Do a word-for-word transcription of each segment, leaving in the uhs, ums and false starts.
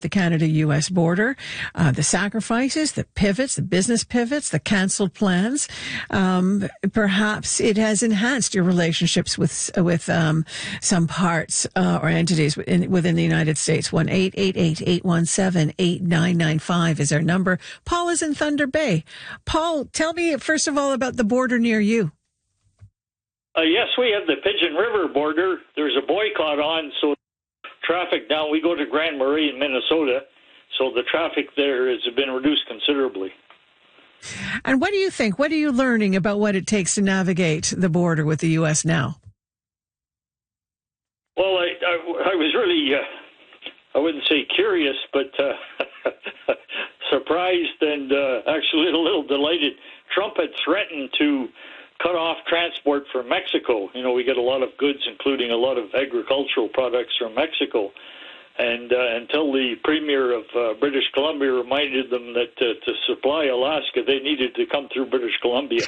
the Canada-U S border, uh, the sacrifices, the pivots, the business pivots, the canceled plans. Um, perhaps it has enhanced your relationships with with um, some parts uh, or entities within, within the United States. one eight eight eight, eight one seven, eight nine nine five is our number. Paul is in Thunder Bay. Paul, tell me first of all about the border near you. Uh, yes, we have the Pigeon River border. There's a boycott on, so traffic now, we go to Grand Marais in Minnesota, so the traffic there has been reduced considerably. And what do you think? What are you learning about what it takes to navigate the border with the U S now? Well, I, I, I was really, uh, I wouldn't say curious, but uh, surprised and uh, actually a little delighted. Trump had threatened to cut off transport from Mexico. You know, we get a lot of goods, including a lot of agricultural products from Mexico. And uh, until the premier of uh, British Columbia reminded them that uh, to supply Alaska, they needed to come through British Columbia.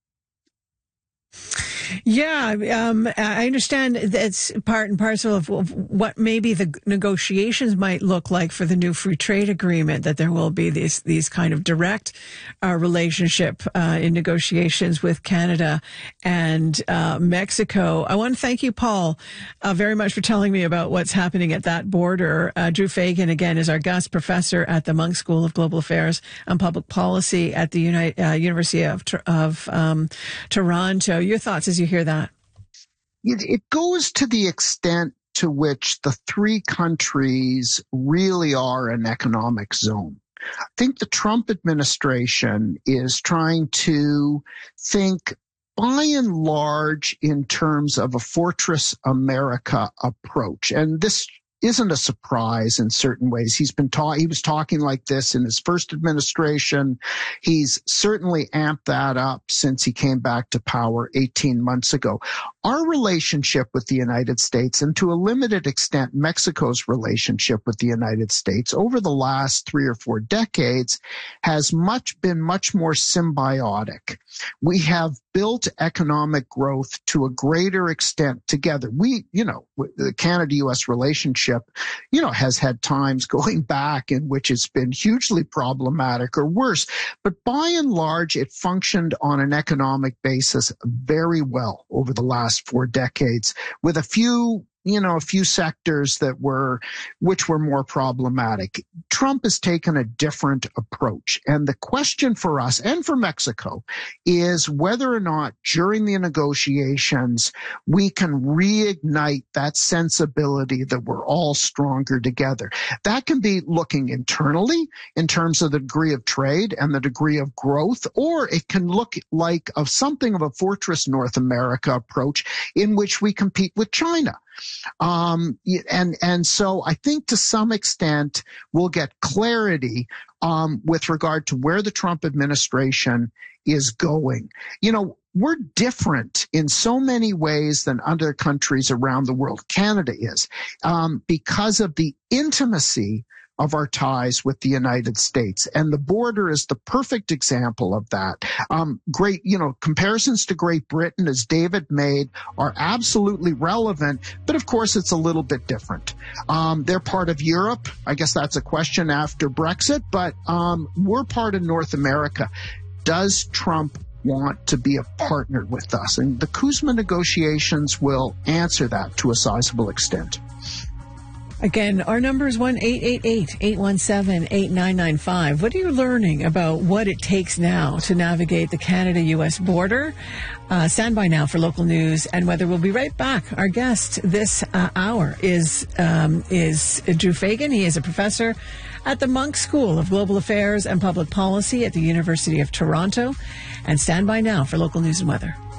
Yeah, um, I understand that's part and parcel of what maybe the negotiations might look like for the new free trade agreement, that there will be these these kind of direct uh, relationship uh, in negotiations with Canada and uh, Mexico. I want to thank you, Paul, uh, very much for telling me about what's happening at that border. Uh, Drew Fagan, again, is our guest professor at the Munk School of Global Affairs and Public Policy at the Uni- uh, University of, of um, Toronto. Your thoughts as you hear that? It, it goes to the extent to which the three countries really are an economic zone. I think the Trump administration is trying to think by and large in terms of a Fortress America approach. And this isn't a surprise in certain ways. He's been ta- he was talking like this in his first administration. He's certainly amped that up since he came back to power eighteen months ago. Our relationship with the United States, and to a limited extent Mexico's relationship with the United States over the last three or four decades, has much been much more symbiotic. We have built economic growth to a greater extent together. We, you know, the Canada-U S relationship, you know, has had times going back in which it's been hugely problematic or worse. But by and large, it functioned on an economic basis very well over the last four decades, with a few you know, a few sectors that were, which were more problematic. Trump has taken a different approach. And the question for us and for Mexico is whether or not during the negotiations, we can reignite that sensibility that we're all stronger together. That can be looking internally in terms of the degree of trade and the degree of growth, or it can look like of something of a Fortress North America approach in which we compete with China. Um, and, and so I think to some extent we'll get clarity, um, with regard to where the Trump administration is going. You know, we're different in so many ways than other countries around the world. Canada is, um, because of the intimacy of our ties with the United States. And the border is the perfect example of that. Um, great, you know, comparisons to Great Britain, as David made, are absolutely relevant, but of course it's a little bit different. Um, they're part of Europe. I guess that's a question after Brexit, but um, we're part of North America. Does Trump want to be a partner with us? And the CUSMA negotiations will answer that to a sizable extent. Again, our number is one eight eight eight, eight one seven, eight nine nine five. What are you learning about what it takes now to navigate the Canada-U S border? Uh, stand by now for local news and weather. We'll be right back. Our guest this uh, hour is um, is Drew Fagan. He is a professor at the Munk School of Global Affairs and Public Policy at the University of Toronto. And stand by now for local news and weather.